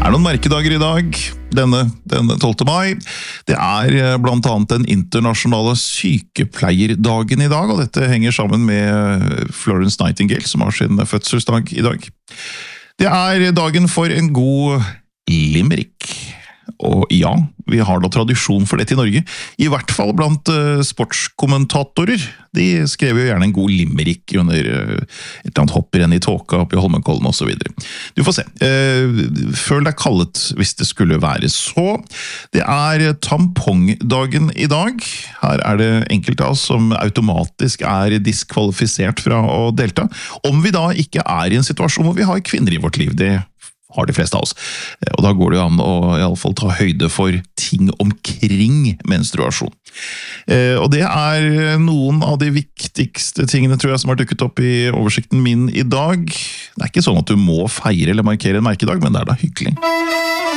noen merkedager i dag, denne 12. mai. Det blant annet den internasjonale sykepleierdagen i dag, og dette henger sammen med Florence Nightingale, som har sin fødselsdag i dag. Det dagen for en god limerick. Og ja, vi har da tradisjon for det til Norge, i hvert fall blant sportskommentatorer. De skrev jo gjerne en god limerick under et eller annet hopprenn i tåka oppe i Holmenkollen og så videre. Du får se. Føl deg kallet hvis det skulle være så. Det tampongdagen i dag. Her det enkelte av oss som automatisk diskvalifisert fra å delta. Om vi da ikke i en situasjon hvor vi har kvinner i vårt liv, det har de fleste av oss. Og da går det jo an å i alle fall ta høyde for ting omkring menstruasjon. Og det noen av de viktigste tingene, tror jeg, som har dukket opp i oversikten min i dag. Det ikke sånn at du må feire eller markere en merkedag, men det da hyggelig.